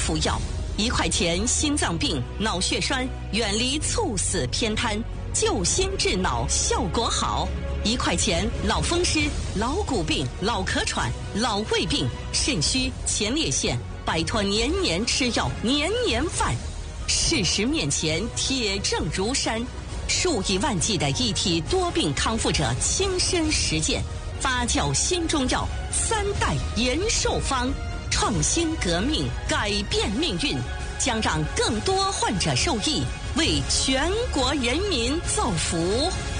服药，1块钱心脏病、脑血栓，远离猝死偏瘫，救心治脑效果好。1块钱老风湿、老骨病、老咳喘、老胃病、肾虚、前列腺，摆脱年年吃药、年年犯。事实面前，铁证如山，数以万计的一体多病康复者亲身实践，发酵新中药3代延寿方，创新革命，改变命运，将让更多患者受益，为全国人民造福。